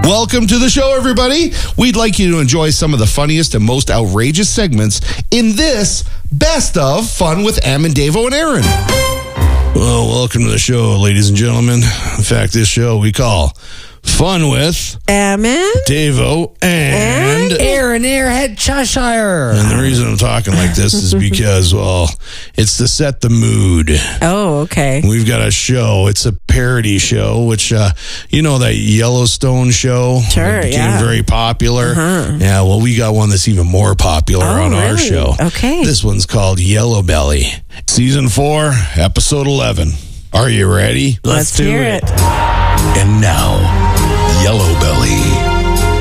Welcome to the show, everybody. We'd like you to enjoy some of the funniest and most outrageous segments in this Best of Fun with Am and Davo and Aaron. Well, welcome to the show, ladies and gentlemen. In fact, this show we call Fun with Ammon, Davo, and Aaron Airhead Cheshire. And the reason I'm talking like this is because, well, it's to set the mood. Oh, okay. We've got a show. It's a parody show, which, you know, that Yellowstone show? Sure, It became yeah. very popular. Uh-huh. Yeah, well, we got one that's even more popular on our really? show. Okay. This one's called Yellow Belly. Season 4, episode 11. Are you ready? Let's hear it. And now, Yellow Belly.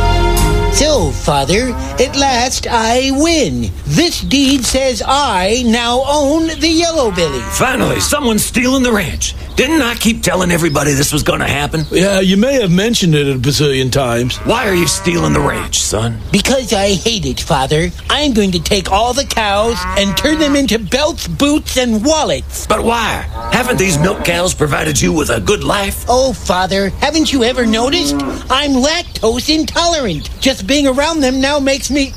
So, Father, at last I win. This deed says I now own the Yellow Belly. Finally, someone's stealing the ranch. Didn't I keep telling everybody this was going to happen? Yeah, you may have mentioned it a bazillion times. Why are you stealing the ranch, son? Because I hate it, Father. I'm going to take all the cows and turn them into belts, boots, and wallets. But why? Haven't these milk cows provided you with a good life? Oh, Father, haven't you ever noticed? I'm lactose intolerant. Just being around them now makes me...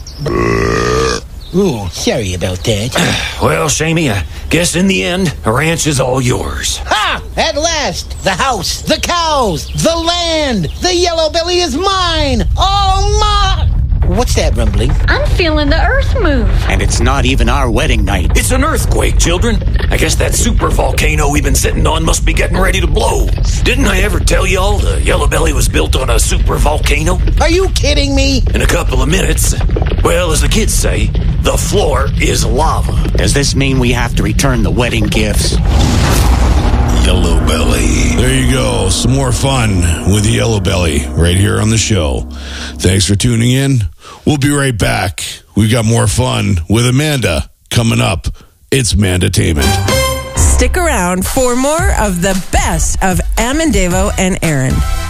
Ooh, sorry about that. Well, Shamey, I guess in the end, a ranch is all yours. Ha! At last! The house, the cows, the land! The Yellow Belly is mine! Oh, my... What's that rumbling? I'm feeling the earth move. And it's not even our wedding night. It's an earthquake, children. I guess that super volcano we've been sitting on must be getting ready to blow. Didn't I ever tell y'all the Yellow Belly was built on a super volcano? Are you kidding me? In a couple of minutes, well, as the kids say, the floor is lava. Does this mean we have to return the wedding gifts? Yellow Belly. There you go. Some more fun with Yellow Belly right here on the show. Thanks for tuning in. We'll be right back. We've got more fun with Amanda coming up. It's Mandatainment. Stick around for more of the best of Am and Davo and Aaron.